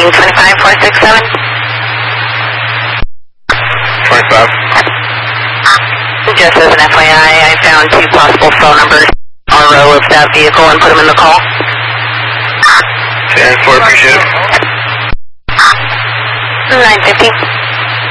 25467. 25. Just as an FYI, I found 2 possible phone numbers RO of that vehicle and put them in the call. 10-4, appreciate it. 950.